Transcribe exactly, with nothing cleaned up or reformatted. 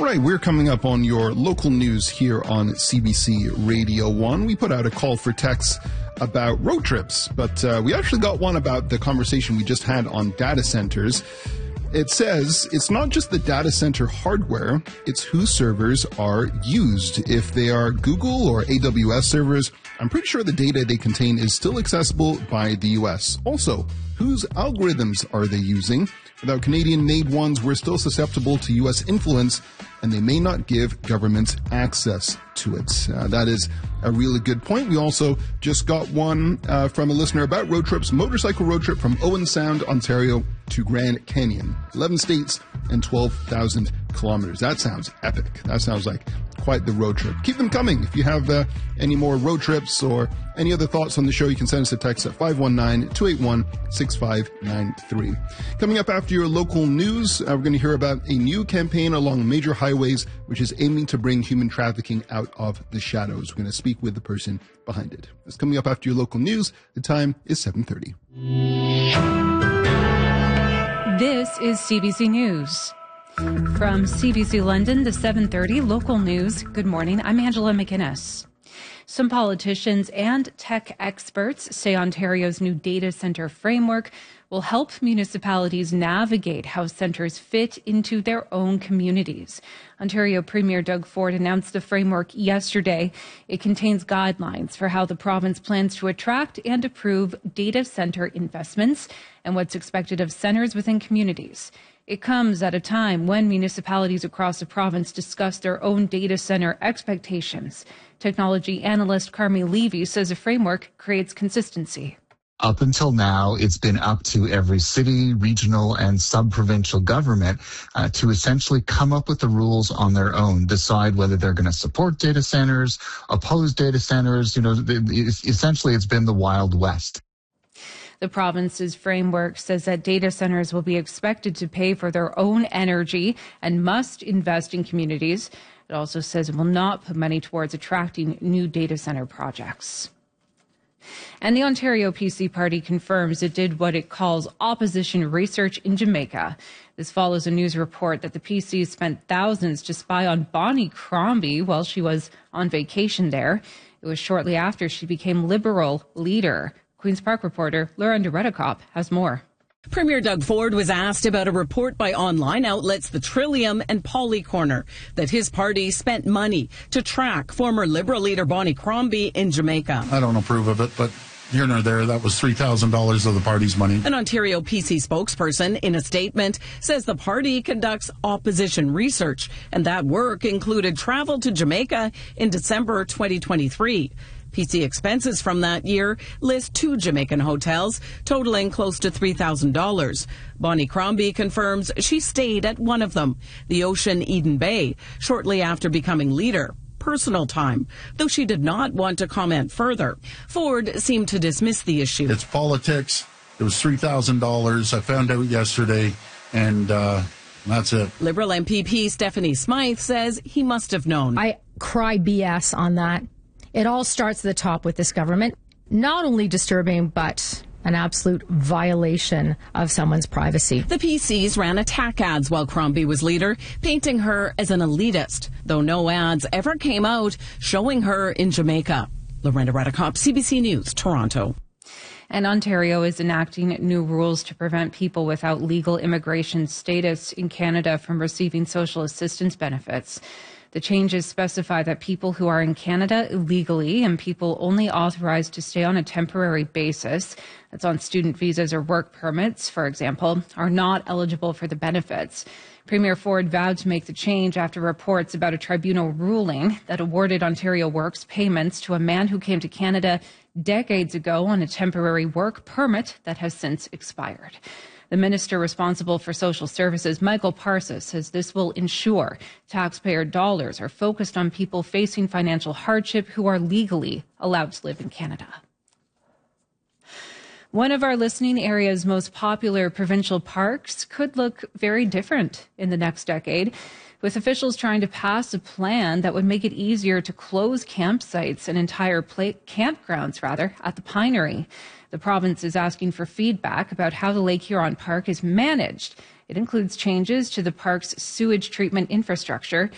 right, we're coming up on your local news here on C B C Radio one. We put out a call for texts about road trips, but uh, we actually got one about the conversation we just had on data centers. It says it's not just the data center hardware, it's whose servers are used. If they are Google or A W S servers, I'm pretty sure the data they contain is still accessible by the U S. Also, whose algorithms are they using? Without Canadian-made ones, we're still susceptible to U S influence, and they may not give governments access to it. Uh, that is a really good point. We also just got one uh, from a listener about road trips, motorcycle road trip from Owen Sound, Ontario to Grand Canyon. eleven states and twelve thousand kilometers. That sounds epic. That sounds like quite the road trip. Keep them coming. If you have uh, any more road trips or any other thoughts on the show, you can send us a text at five one nine, two eight one, six five nine three. Coming up after your local news, uh, we're going to hear about a new campaign along major highways, which is aiming to bring human trafficking out of the shadows. We're going to speak with the person behind it. It's coming up after your local news. The time is seven thirty. This is C B C News. From C B C London, the seven thirty local news. Good morning. I'm Angela McInnes. Some politicians and tech experts say Ontario's new data centre framework will help municipalities navigate how centres fit into their own communities. Ontario Premier Doug Ford announced the framework yesterday. It contains guidelines for how the province plans to attract and approve data centre investments and what's expected of centres within communities. It comes at a time when municipalities across the province discuss their own data centre expectations. Technology analyst Carmi Levy says the framework creates consistency. Up until now, it's been up to every city, regional, and sub-provincial government uh, to essentially come up with the rules on their own, decide whether they're going to support data centers, oppose data centers. You know, essentially, it's been the Wild West. The province's framework says that data centers will be expected to pay for their own energy and must invest in communities. It also says it will not put money towards attracting new data center projects. And the Ontario P C Party confirms it did what it calls opposition research in Jamaica. This follows a news report that the P C spent thousands to spy on Bonnie Crombie while she was on vacation there. It was shortly after she became Liberal leader. Queen's Park reporter Lorenda Redekop has more. Premier Doug Ford was asked about a report by online outlets The Trillium and Polycorner that his party spent money to track former Liberal leader Bonnie Crombie in Jamaica. I don't approve of it, but here nor there, that was three thousand dollars of the party's money. An Ontario P C spokesperson in a statement says the party conducts opposition research, and that work included travel to Jamaica in December twenty twenty-three. P C expenses from that year list two Jamaican hotels, totaling close to three thousand dollars. Bonnie Crombie confirms she stayed at one of them, the Ocean Eden Bay, shortly after becoming leader. Personal time, though she did not want to comment further. Ford seemed to dismiss the issue. It's politics. It was three thousand dollars. I found out yesterday, and uh, that's it. Liberal M P P Stephanie Smythe says he must have known. I cry B S on that. It all starts at the top with this government. Not only disturbing, but an absolute violation of someone's privacy. The P Cs ran attack ads while Crombie was leader, painting her as an elitist, though no ads ever came out showing her in Jamaica. Lorenda Redekop, C B C News, Toronto. And Ontario is enacting new rules to prevent people without legal immigration status in Canada from receiving social assistance benefits. The changes specify that people who are in Canada illegally and people only authorized to stay on a temporary basis, that's on student visas or work permits, for example, are not eligible for the benefits. Premier Ford vowed to make the change after reports about a tribunal ruling that awarded Ontario Works payments to a man who came to Canada decades ago on a temporary work permit that has since expired. The minister responsible for social services, Michael Parsis, says this will ensure taxpayer dollars are focused on people facing financial hardship who are legally allowed to live in Canada. One of our listening area's most popular provincial parks could look very different in the next decade, with officials trying to pass a plan that would make it easier to close campsites and entire play- campgrounds rather, at the Pinery. The province is asking for feedback about how the Lake Huron Park is managed. It includes changes to the park's sewage treatment infrastructure